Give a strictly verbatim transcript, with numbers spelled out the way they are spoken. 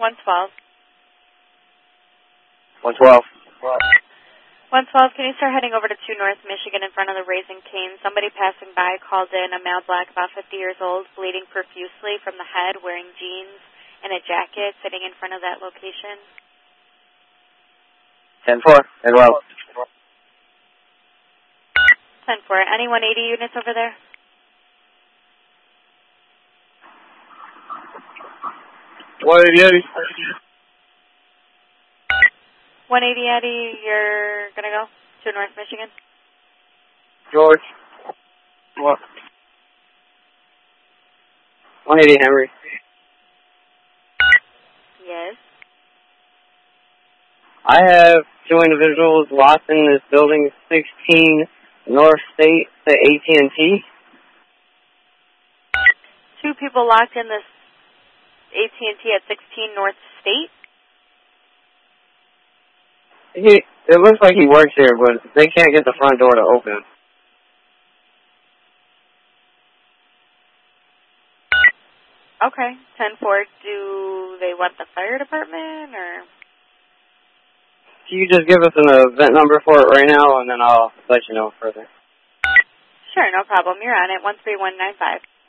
one twelve. one twelve. one twelve, can you start heading over to two North Michigan in front of the Raising Cane? Somebody passing by called in, a male black, about fifty years old, bleeding profusely from the head, wearing jeans and a jacket, sitting in front of that location. ten four, and well. ten four, any one eighty units over there? one eighty, Eddie. one eighty, Eddie, you're going to go to North Michigan? George. What? one eighty, Henry. Yes. I have two individuals locked in this building, sixteen North State to A T and T. Two people locked in this A T and T at sixteen North State? He, it looks like he works here, but they can't get the front door to open. Okay, ten four, do they want the fire department, or? Can you just give us an event number for it right now, and then I'll let you know further. Sure, no problem. You're on it, one three one nine five.